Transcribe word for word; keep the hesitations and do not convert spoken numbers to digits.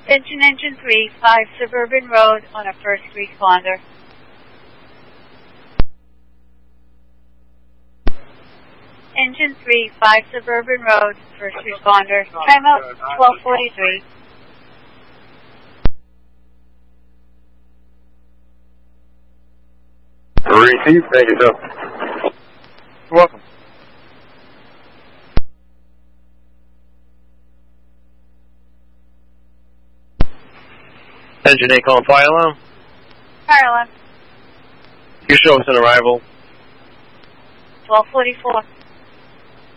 Attention Engine three, five Suburban Road on a first responder. Engine three, five Suburban Road, first responder. Timeout twelve forty-three. Receive, thank you, sir. You're welcome. Engine eight calling fire alarm. Fire alarm. You show us an arrival. twelve forty-four.